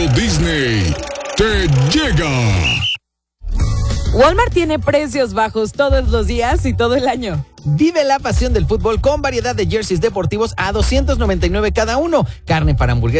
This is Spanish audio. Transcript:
Disney te llega. Walmart tiene precios bajos todos los días y todo el año. Vive la pasión del fútbol con variedad de jerseys deportivos a $299 cada uno. Carne para hamburguesas